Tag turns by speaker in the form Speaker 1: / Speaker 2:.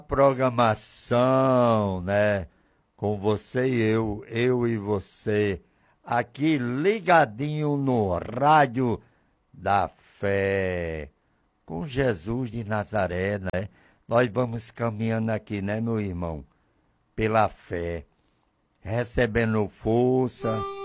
Speaker 1: programação, né? Com você e eu e você, aqui ligadinho no Rádio da Fé, com Jesus de Nazaré, né? Nós vamos caminhando aqui, né, meu irmão? Pela fé, recebendo força